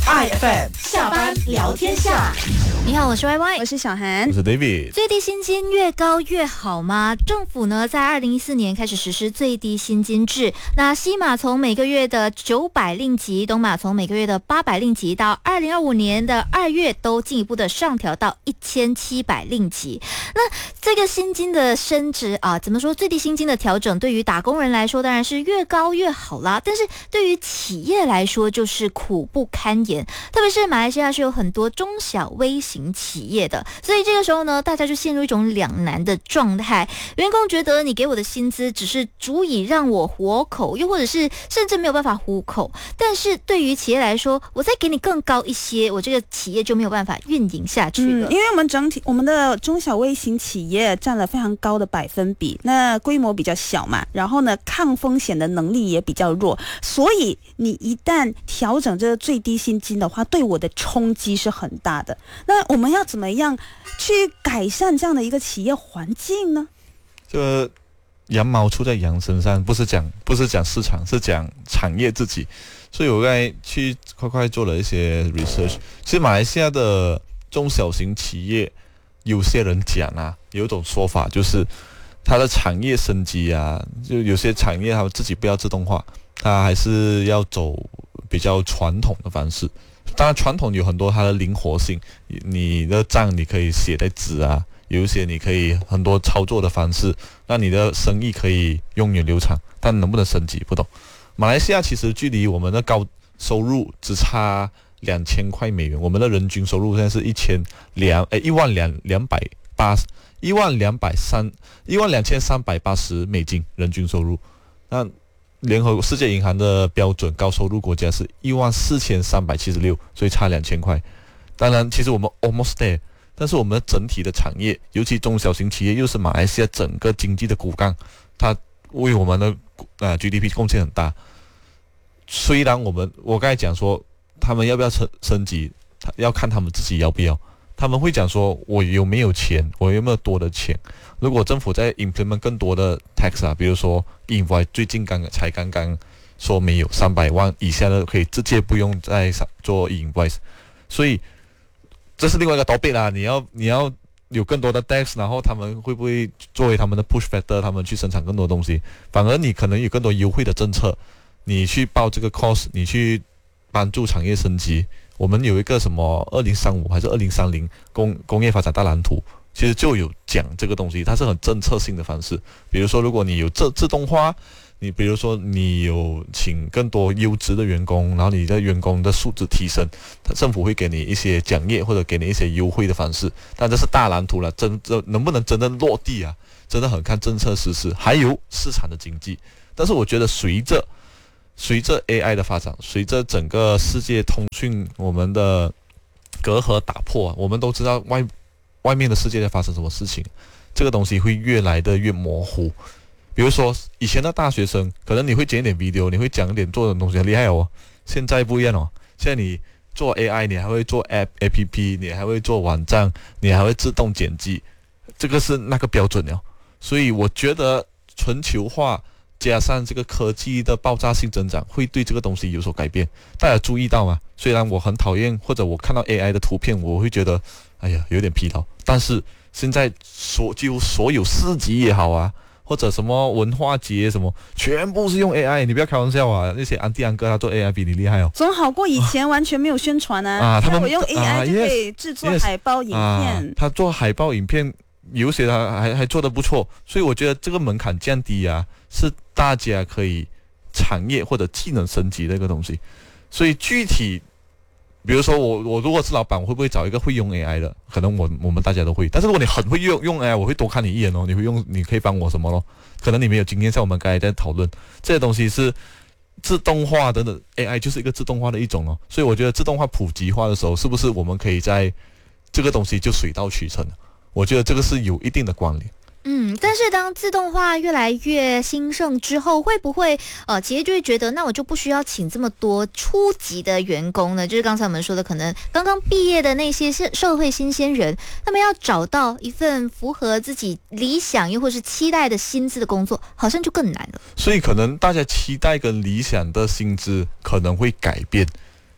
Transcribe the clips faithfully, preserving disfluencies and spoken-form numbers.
I F M 下班聊天下。 你好，我是 Y Y， 我是小韩， 我是 David。 最低薪金越高越好吗？政府呢在二零一四年开始实施最低薪金制，那西马从每个月的九百令吉，东马从每个月的八百令吉，到二零二五年的二月都进一步的上调到一千七百令吉。那这个薪金的升值啊，怎么说？最低薪金的调整对于打工人来说当然是越高越好啦，但是对于企业来说就是苦不堪言，特别是马来西亚是有很多中小微型企业的，所以这个时候呢，大家就陷入一种两难的状态。员工觉得你给我的薪资只是足以让我活口，又或者是甚至没有办法糊口，但是对于企业来说，我再给你更高一些，我这个企业就没有办法运营下去了。 嗯，因为我们整体我们的中小微型企业占了非常高的百分比，那规模比较小嘛，然后呢，抗风险的能力也比较弱，所以你一旦调整这个最低薪金的话，对我的冲击是很大的。那我们要怎么样去改善这样的一个企业环境呢？ 这羊毛出在羊身上，不是讲不是讲市场，是讲产业自己。所以我刚才去快快做了一些 research。其实马来西亚的中小型企业，有些人讲啊，有一种说法就是它的产业升级啊，就有些产业它自己不要自动化，它还是要走比较传统的方式。当然传统有很多它的灵活性，你的账你可以写在纸啊，有一些你可以很多操作的方式，让你的生意可以永远流畅，但能不能升级不懂。马来西亚其实距离我们的高收入只差两千块美元，我们的人均收入现在是一千两诶一万两两百八一万两百三一万两千三百八十美金人均收入。那联合世界银行的标准高收入国家是一万四千三百七十六，所以差两千块。当然，其实我们 almost there， 但是我们整体的产业，尤其中小型企业，又是马来西亚整个经济的骨干，它为我们的呃 G D P 贡献很大。虽然我们我刚才讲说，他们要不要升升级，要看他们自己要不要。他们会讲说，我有没有钱，我有没有多的钱。如果政府在 implement 更多的 tax 啊，比如说 invoice， 最近刚才刚刚说没有三百万以下的可以直接不用再做 invoice， 所以这是另外一个 topic 啦。你要你要有更多的 tax， 然后他们会不会作为他们的 push factor， 他们去生产更多东西？反而你可能有更多优惠的政策，你去报这个 cost， 你去帮助产业升级。我们有一个什么二零三五还是二零三零工工业发展大蓝图，其实就有讲这个东西，它是很政策性的方式。比如说，如果你有自自动化，你比如说你有请更多优质的员工，然后你的员工的素质提升，政府会给你一些奖业或者给你一些优惠的方式。但这是大蓝图了，真真能不能真的落地啊？真的很看政策实施，还有市场的经济。但是我觉得随着随着 A I 的发展，随着整个世界通讯我们的隔阂打破，我们都知道外外面的世界在发生什么事情，这个东西会越来的越模糊。比如说以前的大学生，可能你会剪一点 video， 你会讲一点做的东西很厉害哦。现在不一样哦，现在你做 A I， 你还会做 app A P P， 你还会做网站，你还会自动剪辑，这个是那个标准了。所以我觉得全球化加上这个科技的爆炸性增长，会对这个东西有所改变。大家注意到吗？虽然我很讨厌，或者我看到 A I 的图片，我会觉得，哎呀，有点疲劳。但是现在所几乎所有市集也好啊，或者什么文化节什么，全部是用 A I。你不要开玩笑啊！那些安迪安哥他做 A I 比你厉害哦。 总好过以前完全没有宣传啊！ 啊，他们我用 A I 就可以制作海报、影片。 啊，他做海报、影片。有些他还还做得不错，所以我觉得这个门槛降低啊，是大家可以产业或者技能升级的一个东西。所以具体，比如说我我如果是老板，我会不会找一个会用 A I 的？可能我我们大家都会。但是如果你很会用用 A I， 我会多看你一眼哦。你会用，你可以帮我什么咯？可能你没有经验，像我们刚才在讨论这些东西是自动化等等 ，A I 就是一个自动化的一种哦。所以我觉得自动化普及化的时候，是不是我们可以在这个东西就水到渠成？我觉得这个是有一定的关联。 嗯，但是当自动化越来越兴盛之后，会不会呃企业就会觉得，那我就不需要请这么多初级的员工呢？就是刚才我们说的，可能刚刚毕业的那些社会新鲜人，他们要找到一份符合自己理想又或是期待的薪资的工作，好像就更难了。 所以可能大家期待跟理想的薪资可能会改变。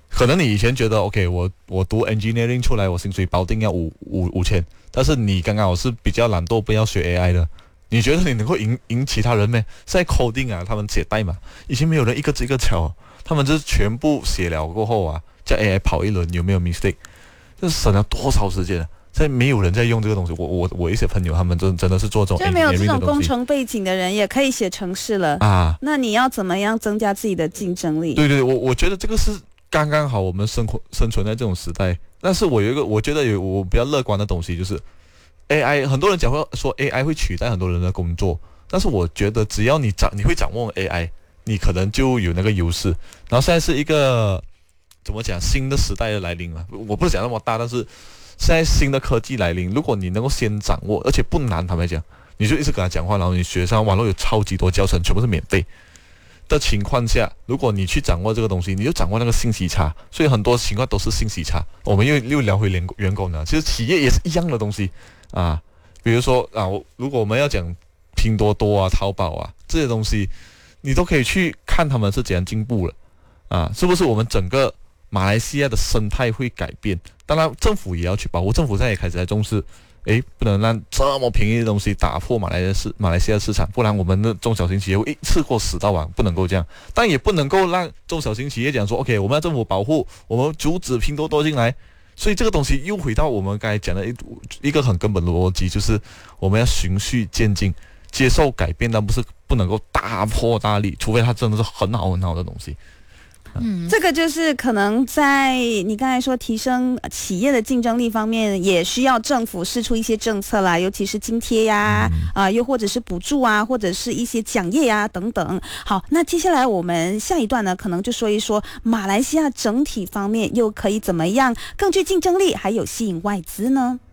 可能你以前觉得 OK， 我我读 engineering 出来，我薪水保定要五五五千，但是你刚刚好是比较懒惰，不要学 A I 的，你觉得你能够赢赢其他人咩？现在 coding 啊，他们写代码，以前没有人一个字一个敲，他们就是全部写了过后啊，叫 A I 跑一轮有没有 mistake， 这省了多少时间啊！现在没有人在用这个东西，我我我一些朋友他们真真的是做这种 engineering 的东西， 就没有这种工程背景的人也可以写程式了啊。那你要怎么样增加自己的竞争力？ 对对，我我觉得这个是刚刚好，我们生活生存在这种时代。但是我有一个我觉得有我比较乐观的东西，就是 A I， 很多人讲会说 A I 会取代很多人的工作，但是我觉得只要你掌你会掌握 A I， 你可能就有那个优势。然后现在是一个怎么讲新的时代的来临了，我不是讲那么大，但是现在新的科技来临，如果你能够先掌握，而且不难，坦白讲，你就一直跟他讲话，然后你学上网络有超级多教程，全部是免费的情况下，如果你去掌握这个东西，你就掌握那个信息差，所以很多情况都是信息差。我们又又聊回员员工了，其实企业也是一样的东西啊。比如说啊，如果我们要讲拼多多啊、淘宝啊这些东西，你都可以去看他们是怎样进步了啊，是不是我们整个马来西亚的生态会改变？当然，政府也要去保护。政府现在也开始在重视，诶，不能让这么便宜的东西打破马来市马来西亚市场，不然我们的中小型企业会一次过死到完，不能够这样。但也不能够让中小型企业讲说 ，OK， 我们要政府保护，我们阻止拼多多进来。所以这个东西又回到我们刚才讲的一一个很根本的逻辑，就是我们要循序渐进，接受改变，但不是不能够大破大立，除非它真的是很好很好的东西。 嗯，这个就是可能在你刚才说提升企业的竞争力方面，也需要政府释出一些政策啦，尤其是津贴呀，啊、嗯呃，又或者是补助啊，或者是一些奖业呀等等。好，那接下来我们下一段呢，可能就说一说马来西亚整体方面又可以怎么样更具竞争力，还有吸引外资呢？